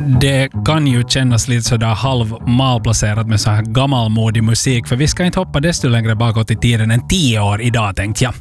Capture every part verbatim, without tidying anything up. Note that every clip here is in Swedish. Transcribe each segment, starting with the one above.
Det kan ju kännas lite sådär halvmalplacerat med så här gammalmodig musik, för vi ska inte hoppa desto längre bakåt i tiden än tio år idag, tänkte jag.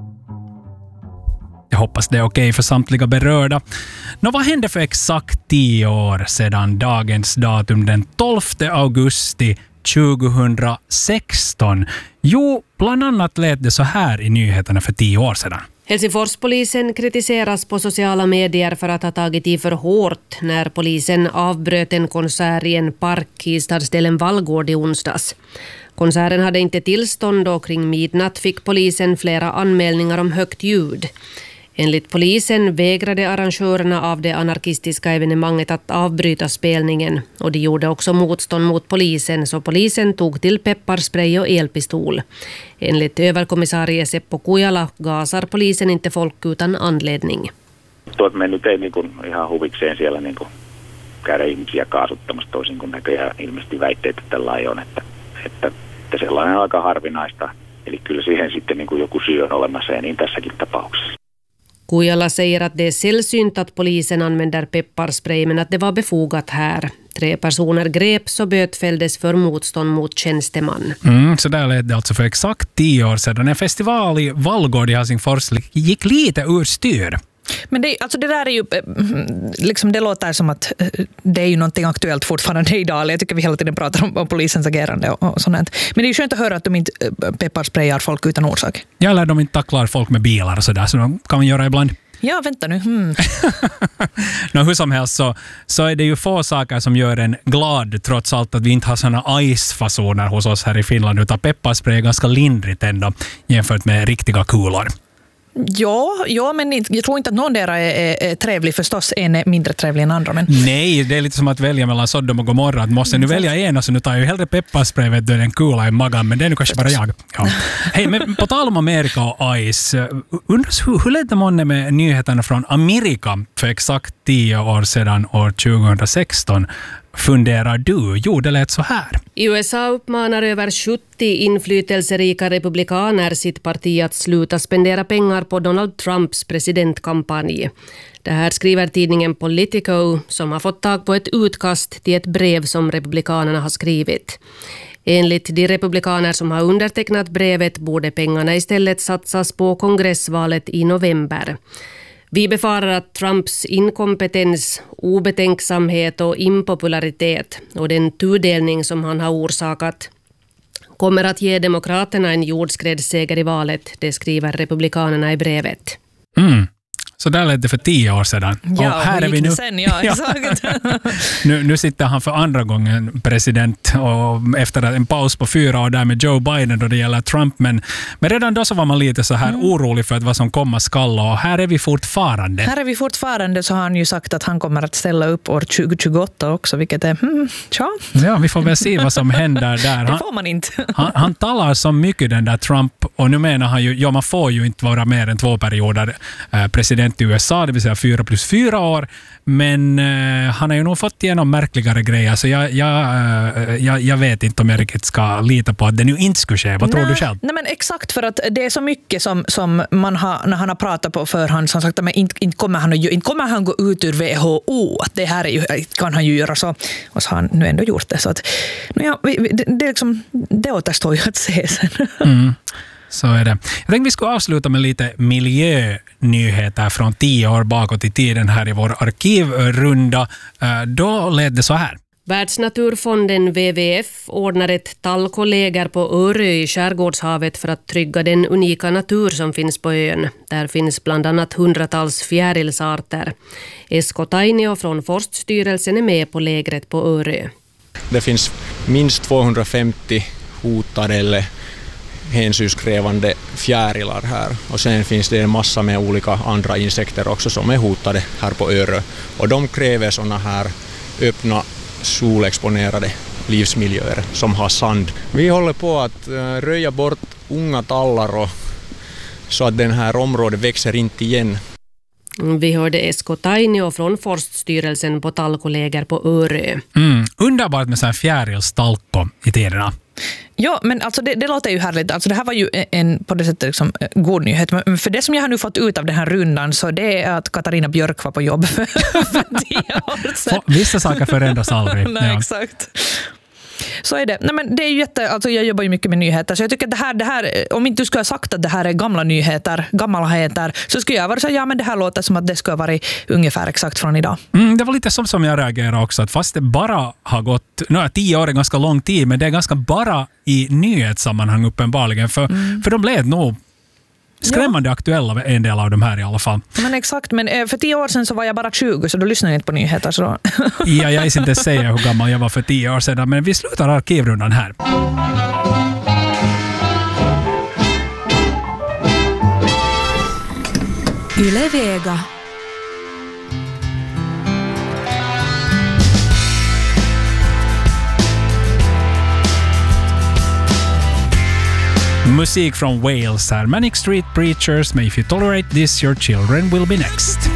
Jag hoppas det är okej för samtliga berörda. Nå, vad hände för exakt tio år sedan dagens datum den tolfte augusti tjugohundrasexton? Jo, bland annat lät det så här i nyheterna för tio år sedan. Helsingforspolisen kritiseras på sociala medier för att ha tagit i för hårt när polisen avbröt en konsert i en park i stadsdelen Vallgård i onsdags. Konserten hade inte tillstånd och kring midnatt fick polisen flera anmälningar om högt ljud. Enligt polisen vägrade arrangörerna av det anarkistiska evenemanget att avbryta spelningen, och de gjorde också motstånd mot polisen, så polisen tog till pepparspray och elpistol. Enligt överkommissarie Seppo Kujala gasar polisen inte folk utan anledning. Tuot me nyt ei niinku ihan huvikseen siellä niinku käydä ihmisiä kaasuttamassa, toisin kuin näköjään ilmeisesti väitteet tällä ei on, että, että, että sellainen on aika harvinaista. Eli kyllä siihen sitten niinku joku syy on olemassa, ja niin tässäkin tapauksessa. Kujala säger att det är sällsynt att polisen använder pepparspray, men att det var befogat här. Tre personer greps och bötfälldes för motstånd mot tjänsteman. Mm, så där lät det alltså för exakt tio år sedan. En festival i Vallgård i Helsingfors gick lite ur styr. Men det, alltså det där är ju liksom, det låter som att det är ju någonting aktuellt fortfarande idag. Jag tycker vi hela tiden pratar om, om polisens agerande och, och sånt. Men det är ju skönt att höra att de inte pepparsprayar folk utan orsak. Ja, eller de inte tacklar folk med bilar och sådär, så de kan man göra ibland. Ja, vänta nu. Hmm. no, hur som helst så, så är det ju få saker som gör en glad, trots allt att vi inte har såna ice-fasoner hos oss här i Finland, utan pepparspray är ganska lindrigt ändå jämfört med riktiga kulor. Ja, ja, men jag tror inte att någon där är, är, är trevlig. Förstås en är mindre trevlig än andra. Men... Nej, det är lite som att välja mellan Sodom och Gomorra. Att måste nu välja en, så nu tar jag ju hellre pepparspray vet du, än kula i magen. Men det är nu kanske bara jag. Ja. Hej, men på tal om Amerika och Ice. Undras hur, hur lät det månne med nyheterna från Amerika för exakt tio år sedan, år tjugohundrasexton? Funderar du? Jo, det lät så här. I U S A uppmanar över sjuttio inflytelserika republikaner sitt parti att sluta spendera pengar på Donald Trumps presidentkampanj. Det här skriver tidningen Politico, som har fått tag på ett utkast till ett brev som republikanerna har skrivit. Enligt de republikaner som har undertecknat brevet borde pengarna istället satsas på kongressvalet i november. Vi befarar att Trumps inkompetens, obetänksamhet och impopularitet och den tudelning som han har orsakat kommer att ge demokraterna en jordskredsseger i valet, det skriver republikanerna i brevet. Mm. Så där lät det för tio år sedan. Ja, och här är vi nu. Sen, ja, exakt. nu, nu sitter han för andra gången president och efter en paus på fyra år där med Joe Biden då det gäller Trump. Men, men redan då så var man lite så här mm. orolig för att vad som kommer skall, och här är vi fortfarande. Här är vi fortfarande, så har han ju sagt att han kommer att ställa upp år tjugohundratjugoåtta också, vilket är hmm, tja. Ja, vi får väl se vad som händer där. Han, det får man inte. han, han talar så mycket den där Trump, och nu menar han ju, ja man får ju inte vara mer än två perioder eh, president i U S A, det vill säga fyra plus fyra år, men uh, han har ju nog fått igenom märkligare grejer, så jag, jag, uh, jag, jag vet inte om jag riktigt ska lita på att det nu inte skulle ske. Vad tror nej, du själv? Nej, men exakt, för att det är så mycket som, som man har, när han har pratat på förhand, som sagt, men inte, inte, kommer han, inte kommer han gå ut ur W H O, att det här är ju, kan han ju göra så, och så har han nu ändå gjort det, så att ja, det, det, är liksom, det återstår ju att se sen. Mm. Så är det. Jag tänkte vi skulle avsluta med lite miljönyheter från tio år bakåt i tiden här i vår arkivrunda. Då lät det så här. Världsnaturfonden W W F ordnar ett tallkolleger på Örö i Skärgårdshavet för att trygga den unika natur som finns på ön. Där finns bland annat hundratals fjärilsarter. Esko Tainio från Forststyrelsen är med på lägret på Örö. Det finns minst tvåhundrafemtio hotade eller hänsynskrävande fjärilar här, och sen finns det en massa med olika andra insekter också som är hotade här på Örö, och de kräver såna här öppna solexponerade livsmiljöer som har sand. Vi håller på att röja bort unga tallar och så att den här området växer inte igen. Vi hörde Esko Tainio från Forststyrelsen på tallkolleger på Örö. Mm. Underbart med sån här fjärilstalko i tiderna. Ja, men alltså det, det låter ju härligt. Alltså det här var ju en på det sättet liksom, god nyhet. Men för det som jag har nu fått ut av den här rundan så det är att Katarina Björk var på jobb för tio år sedan. Vissa saker förändras aldrig. Nej, ja. Exakt. Så är det. Nej, men det är ju jätte, alltså jag jobbar ju mycket med nyheter så jag tycker att det här, det här om inte du skulle ha sagt att det här är gamla nyheter, gammalheter så skulle jag vara så ja men det här låter som att det skulle ha varit ungefär exakt från idag. Mm, det var lite som som jag reagerade också att fast det bara har gått, nu är tio år en ganska lång tid men det är ganska bara i nyhetssammanhang uppenbarligen för, mm. för de blev nog skrämmande ja. aktuella en del av de här i alla fall. Men exakt, men för tio år sedan så var jag bara tjugo så då lyssnade jag inte på nyheter. Så då. ja, jag är inte säga hur gammal jag var för tio år sedan men vi slutar arkivrundan här. Yle Vega. Musik från Wales här. Manic Street Preachers med If You Tolerate This Your Children Will Be Next.